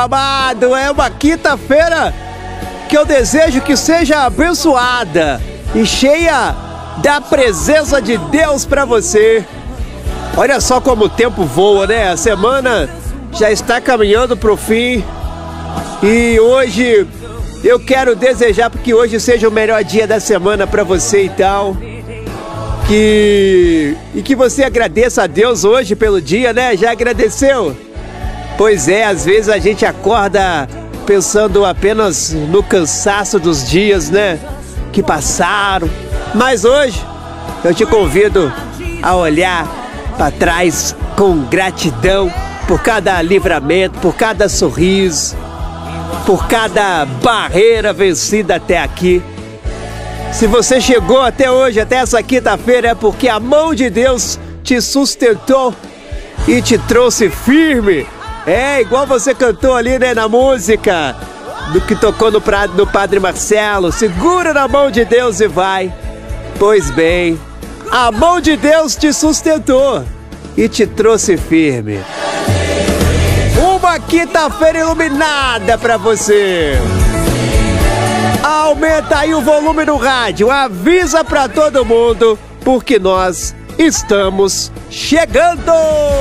Amado, é uma quinta-feira que eu desejo que seja abençoada e cheia da presença de Deus para você. Olha só como o tempo voa, né? A semana já está caminhando para o fim e hoje eu quero desejar que hoje seja o melhor dia da semana para você, então. E que você agradeça a Deus hoje pelo dia, né? Já agradeceu? Pois é, às vezes a gente acorda pensando apenas no cansaço dos dias, né? Que passaram. Mas hoje eu te convido a olhar para trás com gratidão por cada livramento, por cada sorriso, por cada barreira vencida até aqui. Se você chegou até hoje, até essa quinta-feira, é porque a mão de Deus te sustentou e te trouxe firme. É, igual você cantou ali, né, na música do que tocou no Padre Marcelo. Segura na mão de Deus e vai. Pois bem, a mão de Deus te sustentou e te trouxe firme. Uma quinta-feira iluminada pra você. Aumenta aí o volume do rádio, avisa pra todo mundo, porque nós estamos chegando!